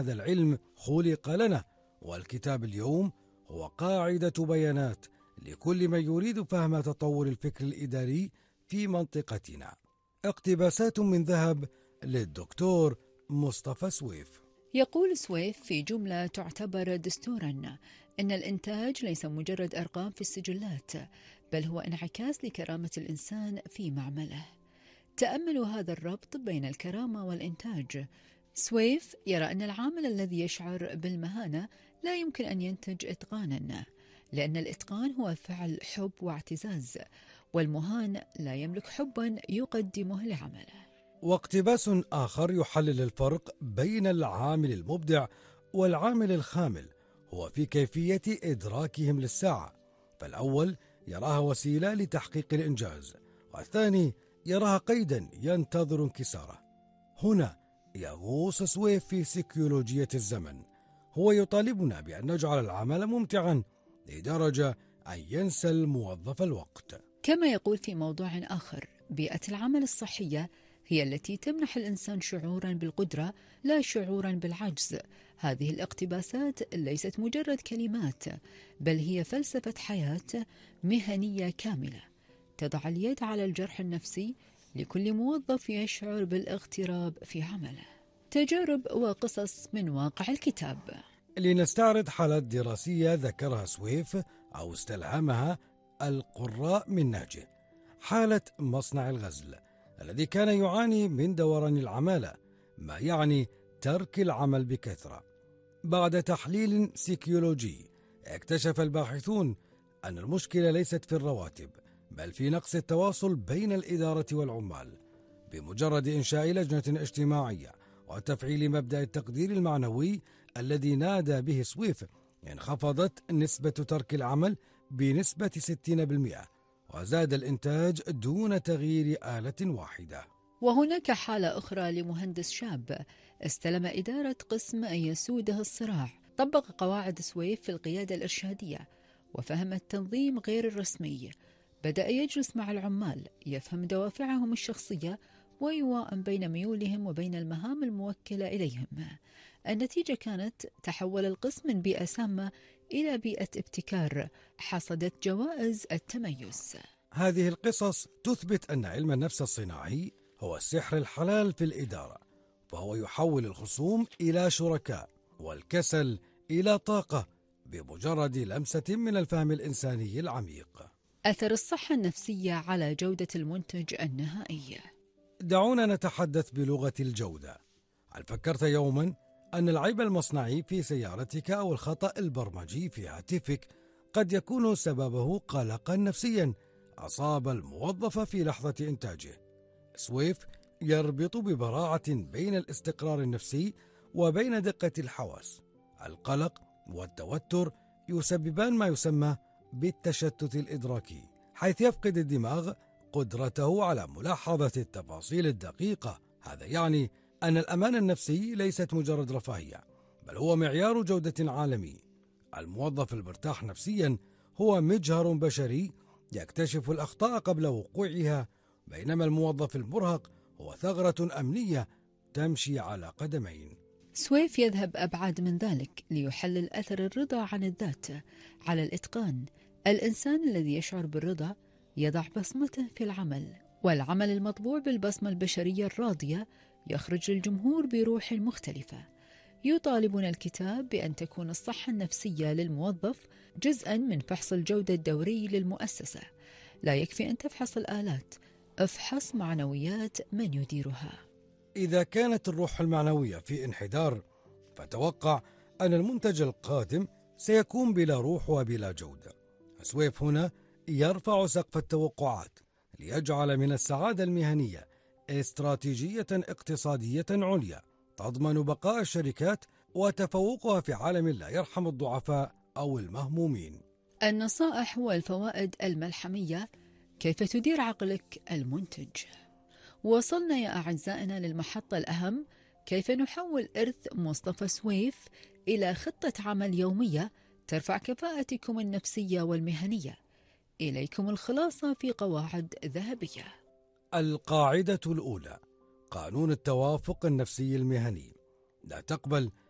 هذا العلم خلق لنا، والكتاب اليوم هو قاعدة بيانات لكل من يريد فهم تطور الفكر الإداري في منطقتنا. اقتباسات من ذهب للدكتور مصطفى سويف. يقول سويف في جملة تعتبر دستورا إن الإنتاج ليس مجرد أرقام في السجلات، بل هو انعكاس لكرامة الإنسان في معمله. تأملوا هذا الربط بين الكرامة والإنتاج. سويف يرى أن العامل الذي يشعر بالمهانة لا يمكن أن ينتج إتقانا، لأن الإتقان هو فعل حب واعتزاز، والمهان لا يملك حبا يقدمه لعمله. واقتباس آخر يحلل الفرق بين العامل المبدع والعامل الخامل هو في كيفية إدراكهم للساعة، فالأول يراها وسيلة لتحقيق الإنجاز، والثاني يراها قيدا ينتظر انكساره. هنا يغوص سويف في سيكولوجية الزمن. هو يطالبنا بأن نجعل العمل ممتعا لدرجة أن ينسى الموظف الوقت. كما يقول في موضوع آخر: بيئة العمل الصحية هي التي تمنح الإنسان شعورا بالقدرة لا شعورا بالعجز. هذه الاقتباسات ليست مجرد كلمات، بل هي فلسفة حياة مهنية كاملة تضع اليد على الجرح النفسي لكل موظف يشعر بالاغتراب في عمله. تجارب وقصص من واقع الكتاب. لنستعرض حالات دراسية ذكرها سويف أو استلهمها القراء من نهجه. حالة مصنع الغزل الذي كان يعاني من دوران العمالة، ما يعني ترك العمل بكثرة. بعد تحليل سيكيولوجي اكتشف الباحثون أن المشكلة ليست في الرواتب، بل في نقص التواصل بين الإدارة والعمال. بمجرد إنشاء لجنة اجتماعية وتفعيل مبدأ التقدير المعنوي الذي نادى به سويف، انخفضت نسبة ترك العمل بنسبة 60%، وزاد الإنتاج دون تغيير آلة واحدة. وهناك حالة أخرى لمهندس شاب استلم إدارة قسم يسوده الصراع. طبق قواعد سويف في القيادة الإرشادية وفهم التنظيم غير الرسمي. بدأ يجلس مع العمال، يفهم دوافعهم الشخصية ويوائم بين ميولهم وبين المهام الموكلة إليهم. النتيجة كانت تحول القسم من بيئة سامة إلى بيئة ابتكار حصدت جوائز التميز. هذه القصص تثبت أن علم النفس الصناعي هو السحر الحلال في الإدارة، فهو يحول الخصوم إلى شركاء والكسل إلى طاقة بمجرد لمسة من الفهم الإنساني العميق. أثر الصحة النفسية على جودة المنتج النهائي. دعونا نتحدث بلغة الجودة. هل فكرت يوما أن العيب المصنعي في سيارتك أو الخطأ البرمجي في هاتفك قد يكون سببه قلقا نفسيا أصاب الموظف في لحظة إنتاجه؟ سويف يربط ببراعة بين الاستقرار النفسي وبين دقة الحواس. القلق والتوتر يسببان ما يسمى بالتشتت الإدراكي، حيث يفقد الدماغ قدرته على ملاحظة التفاصيل الدقيقة. هذا يعني أن الأمان النفسي ليست مجرد رفاهية، بل هو معيار جودة عالمي. الموظف المرتاح نفسيا هو مجهر بشري يكتشف الأخطاء قبل وقوعها، بينما الموظف المرهق هو ثغرة أمنية تمشي على قدمين. سويف يذهب أبعد من ذلك ليحلل أثر الرضا عن الذات على الإتقان. الإنسان الذي يشعر بالرضا يضع بصمته في العمل، والعمل المطبوع بالبصمة البشرية الراضية يخرج للجمهور بروح مختلفة. يطالبنا الكتاب بأن تكون الصحة النفسية للموظف جزءا من فحص الجودة الدوري للمؤسسة. لا يكفي أن تفحص الآلات، افحص معنويات من يديرها. إذا كانت الروح المعنوية في انحدار، فتوقع أن المنتج القادم سيكون بلا روح وبلا جودة. سويف هنا يرفع سقف التوقعات ليجعل من السعادة المهنية استراتيجية اقتصادية عليا تضمن بقاء الشركات وتفوقها في عالم لا يرحم الضعفاء أو المهمومين. النصائح والفوائد الملحمية: كيف تدير عقلك المنتج. وصلنا يا أعزائنا للمحطة الأهم: كيف نحول إرث مصطفى سويف إلى خطة عمل يومية ترفع كفاءتكم النفسية والمهنية. إليكم الخلاصة في قواعد ذهبية. القاعدة الأولى: قانون التوافق النفسي المهني. لا تقبل